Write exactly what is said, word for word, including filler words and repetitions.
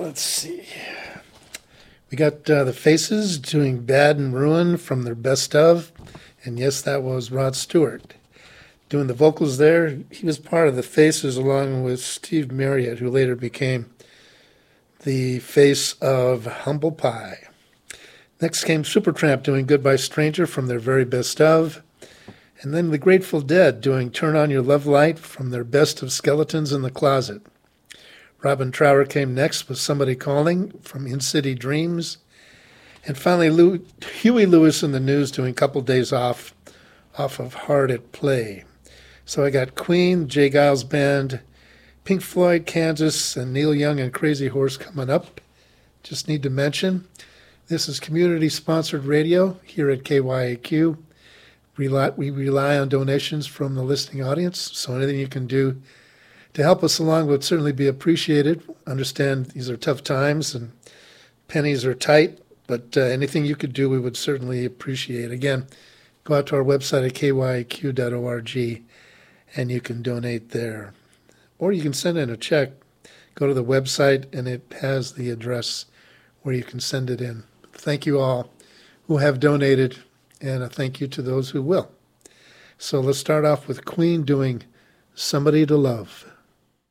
let's see. We got uh, the Faces doing Bad and Ruin from their best of. And yes, that was Rod Stewart doing the vocals there. He was part of the Faces along with Steve Marriott, who later became the face of Humble Pie. Next came Supertramp doing Goodbye Stranger from their very best of. And then the Grateful Dead doing Turn On Your Love Light from their best of Skeletons in the Closet. Robin Trower came next with Somebody Calling from In City Dreams. And finally, Lou, Huey Lewis and the News doing Couple Days Off, off of Hard at Play. So I got Queen, Jay Giles Band, Pink Floyd, Kansas, and Neil Young and Crazy Horse coming up. Just need to mention, this is community-sponsored radio here at K Y A Q. We rely on donations from the listening audience, so anything you can do to help us along would certainly be appreciated. Understand these are tough times and pennies are tight, but uh, anything you could do we would certainly appreciate. Again, go out to our website at K Y A Q dot org and you can donate there. Or you can send in a check. Go to the website and it has the address where you can send it in. Thank you all who have donated, and a thank you to those who will. So let's start off with Queen doing Somebody to Love.